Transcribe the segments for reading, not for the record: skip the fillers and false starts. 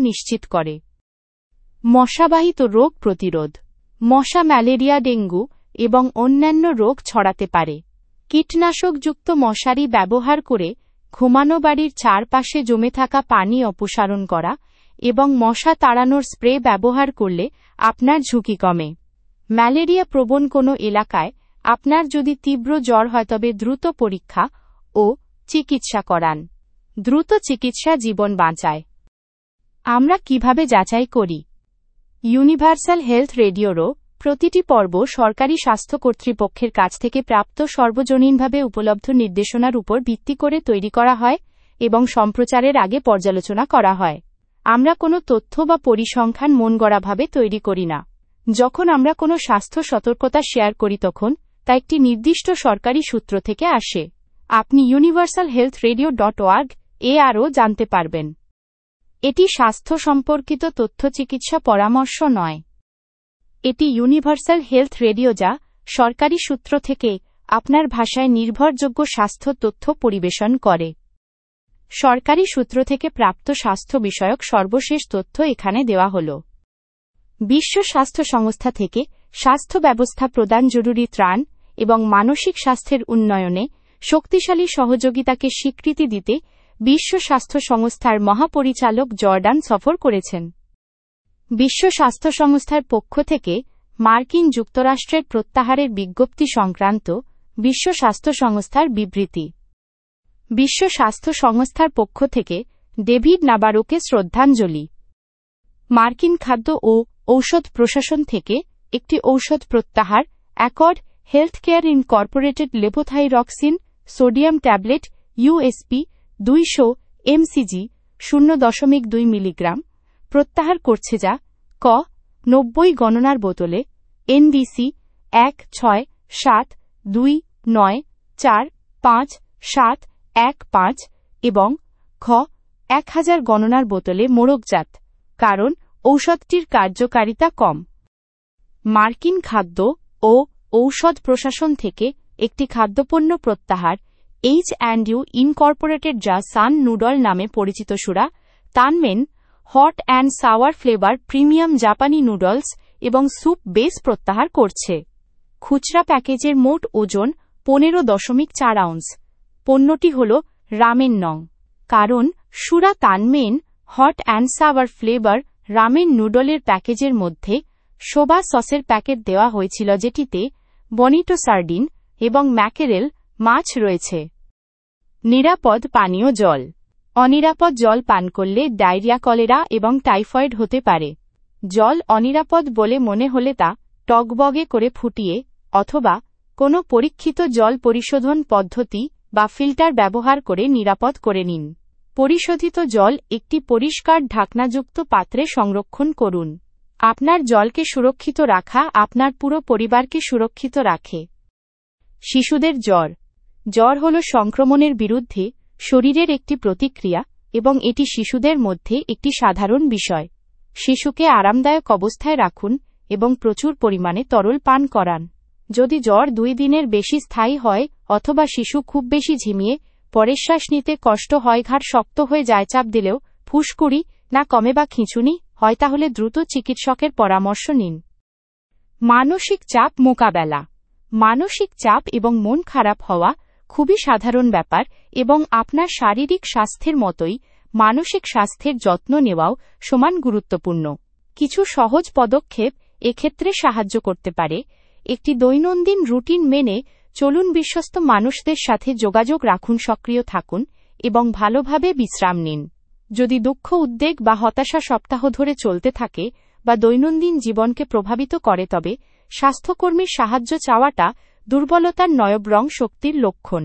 নিশ্চিত করে। মশাবাহিত রোগ প্রতিরোধ। মশা ম্যালেরিয়া, ডেঙ্গু এবং অন্যান্য রোগ ছড়াতে পারে। কীটনাশকযুক্ত মশারি ব্যবহার করে ঘুমানো বাড়ির চারপাশে জমে থাকা পানি অপসারণ করা এবং মশা তাড়ানোর স্প্রে ব্যবহার করলে আপনার ঝুঁকি কমে। ম্যালেরিয়া প্রবণ কোনো এলাকায় আপনার যদি তীব্র জ্বর হয় তবে দ্রুত পরীক্ষা ও চিকিৎসা করান। দ্রুত চিকিৎসা জীবন বাঁচায়। আমরা কিভাবে যাচাই করি? ইউনিভার্সাল হেলথ রেডিওরও প্রতিটি পর্ব সরকারি স্বাস্থ্য কর্তৃপক্ষের কাছ থেকে প্রাপ্ত সর্বজনীনভাবে উপলব্ধ নির্দেশনার উপর ভিত্তি করে তৈরি করা হয় এবং সম্প্রচারের আগে পর্যালোচনা করা হয়। আমরা কোনো তথ্য বা পরিসংখ্যান মনগড়াভাবে তৈরি করি না। যখন আমরা কোনো স্বাস্থ্য সতর্কতা শেয়ার করি তখন তা একটি নির্দিষ্ট সরকারি সূত্র থেকে আসে। আপনি universalhealthradio.org-এ আরও জানতে পারবেন। এটি স্বাস্থ্য সম্পর্কিত তথ্য, চিকিৎসা পরামর্শ নয়। এটি ইউনিভার্সাল হেলথ রেডিও, যা সরকারি সূত্র থেকে আপনার ভাষায় নির্ভরযোগ্য স্বাস্থ্য তথ্য পরিবেশন করে। সরকারি সূত্র থেকে প্রাপ্ত স্বাস্থ্য বিষয়ক সর্বশেষ তথ্য এখানে দেওয়া হল। বিশ্ব স্বাস্থ্য সংস্থা থেকে স্বাস্থ্য ব্যবস্থা প্রদান, জরুরি ত্রাণ এবং মানসিক স্বাস্থ্যের উন্নয়নে শক্তিশালী সহযোগিতাকে স্বীকৃতি দিতে বিশ্ব স্বাস্থ্য সংস্থার মহাপরিচালক জর্ডান সফর করেছেন। বিশ্ব স্বাস্থ্য সংস্থার পক্ষ থেকে মার্কিন যুক্তরাষ্ট্রের প্রত্যাহারের বিজ্ঞপ্তি সংক্রান্ত বিশ্ব স্বাস্থ্য সংস্থার বিবৃতি। বিশ্ব স্বাস্থ্য সংস্থার পক্ষ থেকে ডেভিড নাবারোকে শ্রদ্ধাঞ্জলি। মার্কিন খাদ্য ও ঔষধ প্রশাসন থেকে একটি ঔষধ প্রত্যাহার, accord healthcare Incorporated levothyroxine sodium tablet USP 200 mcg 0.2 milligram প্রত্যাহার করছে, যা ক 90 গণনার বোতলে এনডিসি 16729455715 এবং খ 1000 গণনার বোতলে মোড়কজাত। কারণ ঔষধটির কার্যকারিতা কম। মার্কিন খাদ্য ও ঔষধ প্রশাসন থেকে একটি খাদ্যপণ্য প্রত্যাহার, H&U ইনকর্পোরেটেড, যা সান নুডল নামে পরিচিত, সুরা তানমেন hot and sour flavour premium জাপানি নুডলস এবং স্যুপ বেস প্রত্যাহার করছে। খুচরা প্যাকেজের মোট ওজন 15.4 আউন্স। পণ্যটি হল রামেন নং। কারণ সুরা তানমেন hot and sour flavour ramen নুডলের প্যাকেজের মধ্যে সোবা সসের প্যাকেট দেওয়া হয়েছিল, যেটিতে বনিটো সার্ডিন এবং ম্যাকেরেল মাছ রয়েছে। নিরাপদ পানীয় জল। অনিরাপদ জল পান করলে ডায়রিয়া, কলেরা এবং টাইফয়েড হতে পারে। জল অনিরাপদ বলে মনে হলে তা টগবগে করে ফুটিয়ে অথবা কোনো পরীক্ষিত জল পরিশোধন পদ্ধতি বা ফিল্টার ব্যবহার করে নিরাপদ করে নিন। পরিশোধিত জল একটি পরিষ্কার ঢাকনাযুক্ত পাত্রে সংরক্ষণ করুন। আপনার জলকে সুরক্ষিত রাখা আপনার পুরো পরিবারকে সুরক্ষিত রাখে। শিশুদের জ্বর। জ্বর হলো সংক্রমণের বিরুদ্ধে শরীরের একটি প্রতিক্রিয়া এবং এটি শিশুদের মধ্যে একটি সাধারণ বিষয়। শিশুকে আরামদায়ক অবস্থায় রাখুন এবং প্রচুর পরিমাণে তরল পান করান। যদি জ্বর 2 দিনের বেশি স্থায়ী হয় অথবা শিশু খুব বেশি ঝিমিয়ে পড়ে, শ্বাস নিতে কষ্ট হয়, ঘাড় শক্ত হয়ে যায়, চাপ দিলেও ফুসকুড়ি না কমে বা খিঁচুনি হয়, তাহলে দ্রুত চিকিৎসকের পরামর্শ নিন। মানসিক চাপ মোকাবেলা। মানসিক চাপ এবং মন খারাপ হওয়া খুবই সাধারণ ব্যাপার এবং আপনার শারীরিক স্বাস্থ্যের মতোই মানসিক স্বাস্থ্যের যত্ন নেওয়াও সমান গুরুত্বপূর্ণ। কিছু সহজ পদক্ষেপ এক্ষেত্রে সাহায্য করতে পারে। একটি দৈনন্দিন রুটিন মেনে চলুন, বিশ্বস্ত মানুষদের সাথে যোগাযোগ রাখুন, সক্রিয় থাকুন এবং ভালোভাবে বিশ্রাম নিন। যদি দুঃখ, উদ্বেগ বা হতাশা সপ্তাহ ধরে চলতে থাকে বা দৈনন্দিন জীবনকে প্রভাবিত করে, তবে স্বাস্থ্যকর্মীর সাহায্য চাওয়াটা দুর্বলতার নয় বরং শক্তির লক্ষণ।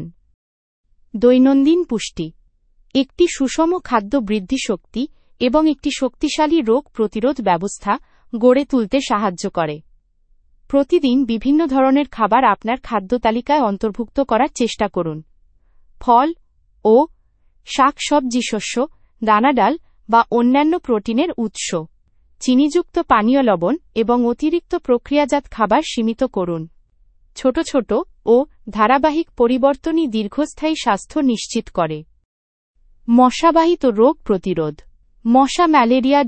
দৈনন্দিন পুষ্টি। একটি সুষম খাদ্য বৃদ্ধি শক্তি এবং একটি শক্তিশালী রোগ প্রতিরোধ ব্যবস্থা গড়ে তুলতে সাহায্য করে। প্রতিদিন বিভিন্ন ধরনের খাবার আপনার খাদ্য তালিকায় অন্তর্ভুক্ত করার চেষ্টা করুন। ফল ও শাকসবজি, শস্য, দানাদার বা অন্যান্য প্রোটিনের উৎস। চিনিযুক্ত পানীয়, লবণ এবং অতিরিক্ত প্রক্রিয়াজাত খাবার সীমিত করুন। ছোট ছোট ও ধারাবাহিক পরিবর্তনই দীর্ঘস্থায়ী স্বাস্থ্য নিশ্চিত করে। মশাবাহিত রোগ প্রতিরোধ। মশা ম্যালেরিয়া,